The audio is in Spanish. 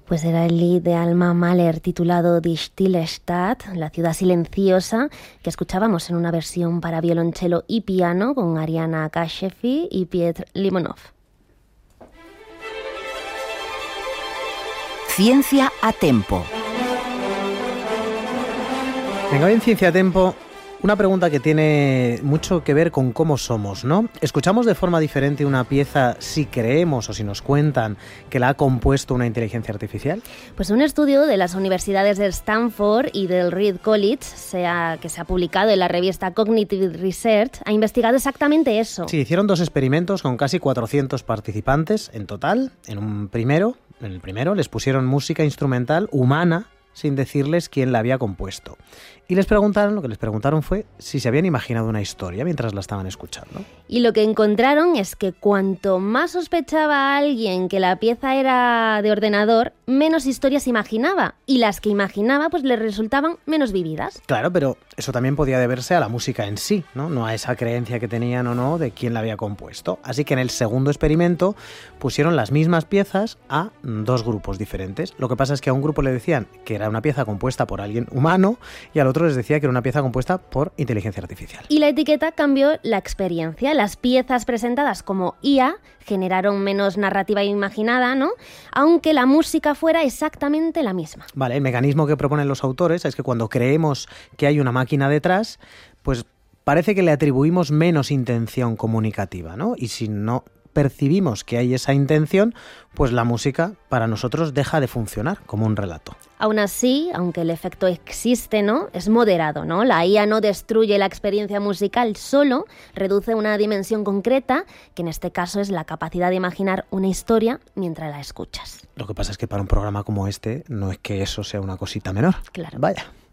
Pues era el Lied de Alma Mahler titulado Die Stille Stadt, la ciudad silenciosa, que escuchábamos en una versión para violonchelo y piano con Ariana Kashefi y Piotr Limonov. Ciencia a Tempo. Venga, hoy en Ciencia a Tempo, una pregunta que tiene mucho que ver con cómo somos, ¿no? ¿Escuchamos de forma diferente una pieza si creemos o si nos cuentan que la ha compuesto una inteligencia artificial? Pues un estudio de las universidades de Stanford y del Reed College, que se ha publicado en la revista Cognitive Research, ha investigado exactamente eso. Sí, hicieron 2 experimentos con casi 400 participantes en total. En el primero les pusieron música instrumental humana sin decirles quién la había compuesto. Y lo que les preguntaron fue si se habían imaginado una historia mientras la estaban escuchando. Y lo que encontraron es que cuanto más sospechaba alguien que la pieza era de ordenador, menos historias imaginaba. Y las que imaginaba pues le resultaban menos vividas. Claro, pero eso también podía deberse a la música en sí, ¿no? No a esa creencia que tenían o no de quién la había compuesto. Así que en el segundo experimento pusieron las mismas piezas a 2 grupos diferentes. Lo que pasa es que a un grupo le decían que era una pieza compuesta por alguien humano y al otro les decía que era una pieza compuesta por inteligencia artificial. Y la etiqueta cambió la experiencia. Las piezas presentadas como IA generaron menos narrativa imaginada, ¿no? Aunque la música fuera exactamente la misma. Vale, el mecanismo que proponen los autores es que cuando creemos que hay una máquina detrás, pues parece que le atribuimos menos intención comunicativa, ¿no? Y si no percibimos que hay esa intención, pues la música para nosotros deja de funcionar como un relato. Aún así, aunque el efecto existe, ¿no? Es moderado, ¿no? La IA no destruye la experiencia musical, solo reduce una dimensión concreta, que en este caso es la capacidad de imaginar una historia mientras la escuchas. Lo que pasa es que para un programa como este no es que eso sea una cosita menor. Claro. Vaya.